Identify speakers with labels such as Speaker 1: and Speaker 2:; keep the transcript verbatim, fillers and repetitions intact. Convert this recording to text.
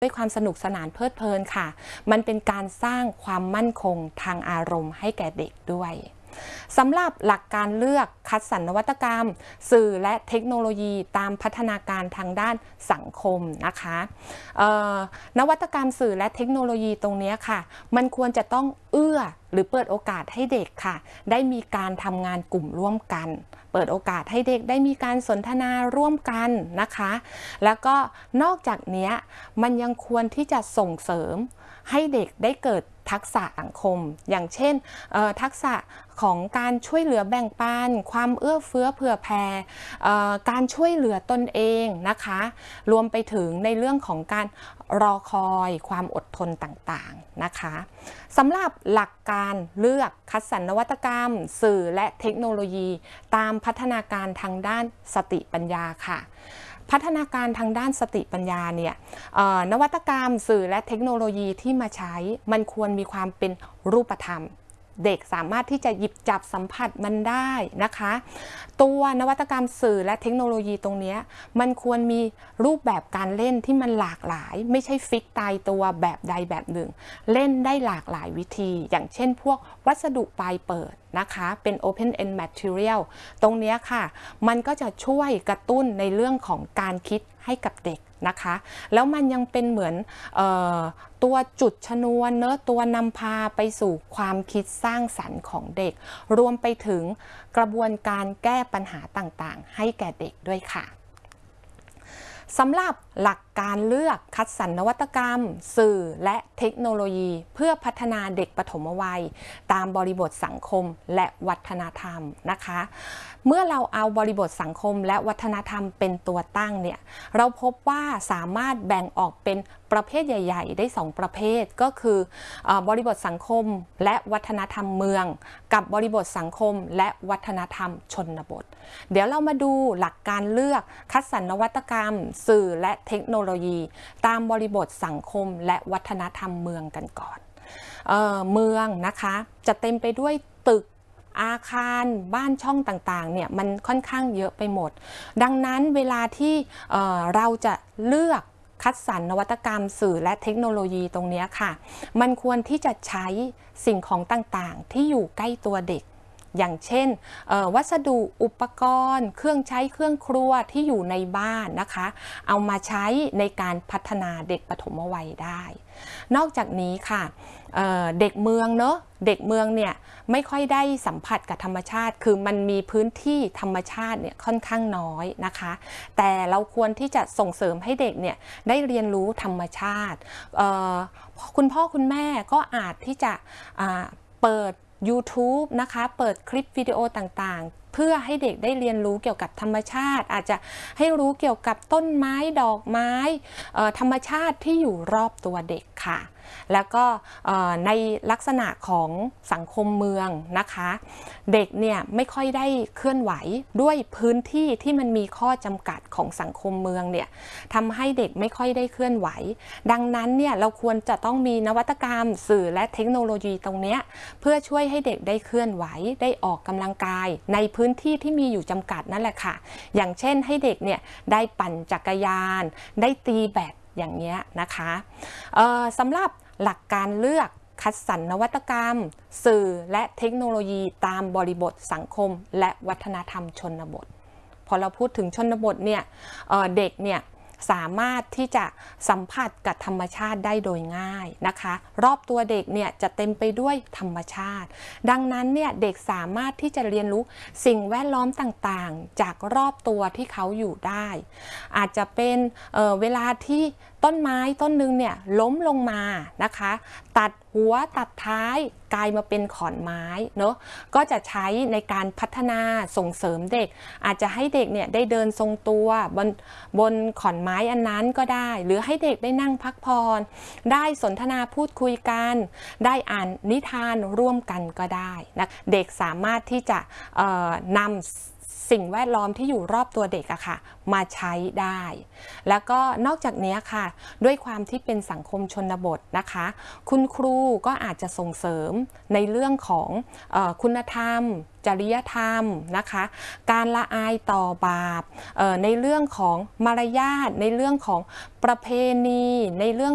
Speaker 1: ด้วยความสนุกสนานเพลิดเพลินค่ะมันเป็นการสร้างความมั่นคงทางอารมณ์ให้แก่เด็กด้วยสำหรับหลักการเลือกคัดสรรนวัตกรรมสื่อและเทคโนโลยีตามพัฒนาการทางด้านสังคมนะคะนวัตกรรมสื่อและเทคโนโลยีตรงนี้ค่ะมันควรจะต้องเอื้อหรือเปิดโอกาสให้เด็กค่ะได้มีการทำงานกลุ่มร่วมกันเปิดโอกาสให้เด็กได้มีการสนทนาร่วมกันนะคะแล้วก็นอกจากนี้มันยังควรที่จะส่งเสริมให้เด็กได้เกิดทักษะสังคมอย่างเช่นทักษะของการช่วยเหลือแบ่งปันความเอื้อเฟื้อเผื่อแผ่การช่วยเหลือตนเองนะคะรวมไปถึงในเรื่องของการรอคอยความอดทนต่างๆนะคะสำหรับหลักการเลือกคัดสรรนวัตกรรมสื่อและเทคโนโลยีตามพัฒนาการทางด้านสติปัญญาค่ะพัฒนาการทางด้านสติปัญญาเนี่ยนวัตกรรมสื่อและเทคโนโลยีที่มาใช้มันควรมีความเป็นรูปธรรมเด็กสามารถที่จะหยิบจับสัมผัสมันได้นะคะตัวนวัตกรรมสื่อและเทคโนโลยีตรงนี้มันควรมีรูปแบบการเล่นที่มันหลากหลายไม่ใช่ฟิกตายตัวแบบใดแบบหนึ่งเล่นได้หลากหลายวิธีอย่างเช่นพวกวัสดุปลายเปิดนะคะเป็น Open End Material ตรงนี้ค่ะมันก็จะช่วยกระตุ้นในเรื่องของการคิดให้กับเด็กนะคะแล้วมันยังเป็นเหมือนเอ่อตัวจุดชนวนเนอะตัวนำพาไปสู่ความคิดสร้างสรรค์ของเด็กรวมไปถึงกระบวนการแก้ปัญหาต่างๆให้แก่เด็กด้วยค่ะสำหรับหลักการเลือกคัดสรรนวัตกรรมสื่อและเทคโนโลยีเพื่อพัฒนาเด็กปฐมวัยตามบริบทสังคมและวัฒนธรรมนะคะเมื่อเราเอาบริบทสังคมและวัฒนธรรมเป็นตัวตั้งเนี่ยเราพบว่าสามารถแบ่งออกเป็นประเภทใหญ่ๆได้สองประเภทก็คือบริบทสังคมและวัฒนธรรมเมืองกับบริบทสังคมและวัฒนธรรมชนบทเดี๋ยวเรามาดูหลักการเลือกคัดสรรนวัตกรรมสื่อและเทคโนโลยีตามบริบทสังคมและวัฒนธรรมเมืองกันก่อนเอ่อเมืองนะคะจะเต็มไปด้วยตึกอาคารบ้านช่องต่างๆเนี่ยมันค่อนข้างเยอะไปหมดดังนั้นเวลาที่เอ่อเราจะเลือกคัดสรรนวัตกรรมสื่อและเทคโนโลยีตรงนี้ค่ะมันควรที่จะใช้สิ่งของต่างๆที่อยู่ใกล้ตัวเด็กอย่างเช่นวัสดุอุปกรณ์เครื่องใช้เครื่องครัวที่อยู่ในบ้านนะคะเอามาใช้ในการพัฒนาเด็กปฐมวัยได้นอกจากนี้ค่ะเเด็กเมืองเนอะเด็กเมืองเนี่ยไม่ค่อยได้สัมผัสกับธรรมชาติคือมันมีพื้นที่ธรรมชาติเนี่ยค่อนข้างน้อยนะคะแต่เราควรที่จะส่งเสริมให้เด็กเนี่ยได้เรียนรู้ธรรมชาติคุณพ่อคุณแม่ก็อาจที่จะเปิดYouTube นะคะเปิดคลิปวิดีโอต่างๆเพื่อให้เด็กได้เรียนรู้เกี่ยวกับธรรมชาติอาจจะให้รู้เกี่ยวกับต้นไม้ดอกไม้ธรรมชาติที่อยู่รอบตัวเด็กค่ะแล้วก็ในลักษณะของสังคมเมืองนะคะเด็กเนี่ยไม่ค่อยได้เคลื่อนไหวด้วยพื้นที่ที่มันมีข้อจำกัดของสังคมเมืองเนี่ยทำให้เด็กไม่ค่อยได้เคลื่อนไหวดังนั้นเนี่ยเราควรจะต้องมีนวัตกรรมสื่อและเทคโนโลยีตรงนี้เพื่อช่วยให้เด็กได้เคลื่อนไหวได้ออกกำลังกายในพื้นที่ที่มีอยู่จำกัดนั่นแหละค่ะอย่างเช่นให้เด็กเนี่ยได้ปั่นจักรยานได้ตีแบดอย่างเงี้ยนะคะสำหรับหลักการเลือกคัดสรรนวัตกรรมสื่อและเทคโนโลยีตามบริบทสังคมและวัฒนธรรมชนบทพอเราพูดถึงชนบทเนี่ยเด็กเนี่ยสามารถที่จะสัมผัสกับธรรมชาติได้โดยง่ายนะคะรอบตัวเด็กเนี่ยจะเต็มไปด้วยธรรมชาติดังนั้นเนี่ยเด็กสามารถที่จะเรียนรู้สิ่งแวดล้อมต่างๆจากรอบตัวที่เขาอยู่ได้อาจจะเป็นเอ่อเวลาที่ต้นไม้ต้นหนึ่งเนี่ยล้มลงมานะคะตัดหัวตัดท้ายกลายมาเป็นขอนไม้เนอะก็จะใช้ในการพัฒนาส่งเสริมเด็กอาจจะให้เด็กเนี่ยได้เดินทรงตัวบนบนขอนไม้อันนั้นก็ได้หรือให้เด็กได้นั่งพักผ่อนได้สนทนาพูดคุยกันได้อ่านนิทานร่วมกันก็ได้นะเด็กสามารถที่จะนำสิ่งแวดล้อมที่อยู่รอบตัวเด็กอะค่ะมาใช้ได้แล้วก็นอกจากนี้ค่ะด้วยความที่เป็นสังคมชนบทนะคะคุณครูก็อาจจะส่งเสริมในเรื่องของเอ่อคุณธรรมจริยธรรมนะคะการละอายต่อบาปในเรื่องของมารยาทในเรื่องของประเพณีในเรื่อง